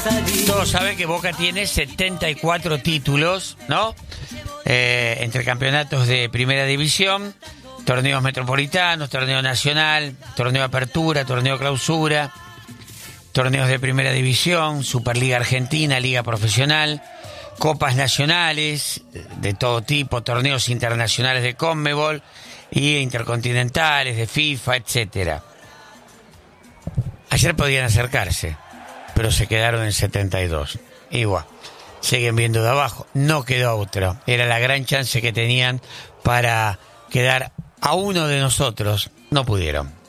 Todos saben que Boca tiene 74 títulos, ¿no? Entre campeonatos de primera división, torneos metropolitanos, torneo nacional, torneo apertura, torneo clausura, torneos de primera división, Superliga Argentina, Liga Profesional, copas nacionales de todo tipo, torneos internacionales de Conmebol y intercontinentales de FIFA, etcétera. Ayer podían acercarse, pero se quedaron en 72. Igual, siguen viendo de abajo. No quedó otra. Era la gran chance que tenían para quedar a uno de nosotros. No pudieron.